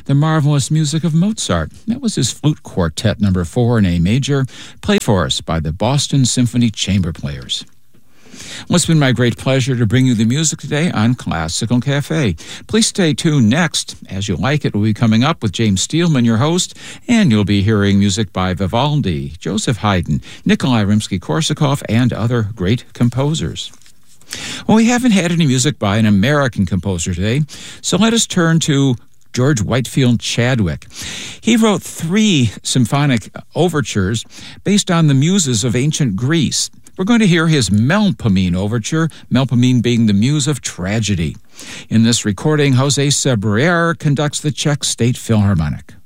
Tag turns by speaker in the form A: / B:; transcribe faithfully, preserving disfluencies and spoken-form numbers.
A: the marvelous music of Mozart. That was his Flute Quartet number four in A major, played for us by the Boston Symphony Chamber Players. Well, it's been my great pleasure to bring you the music today on Classical Cafe. Please stay tuned. Next, As You Like It will be coming up with James Steelman, your host, and you'll be hearing music by Vivaldi, Joseph Haydn, Nikolai Rimsky-Korsakov, and other great composers. Well, we haven't had any music by an American composer today, so let us turn to George Whitefield Chadwick. He wrote three symphonic overtures based on the muses of ancient Greece. We're going to hear his Melpomene overture, Melpomene being the muse of tragedy. In this recording, Jose Cabrera conducts the Czech State Philharmonic.